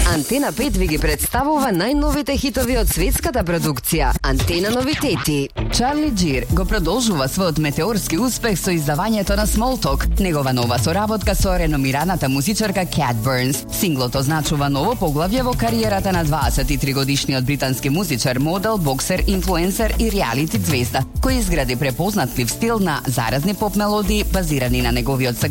Антена 5 ви ги представува најновите хитови од светската продукција Антена новитети. Чарли Джир го продолжува својот метеорски успех со издавањето на Small Talk, негова нова соработка со реномираната музичарка Cat Burns. Синглот означува ново поглавје во кариерата на 23-годишниот британски музичар, модел, боксер, инфлуенсер и реалити звезда, кој изгради препознатлив стил на заразни поп мелодии базирани на неговиот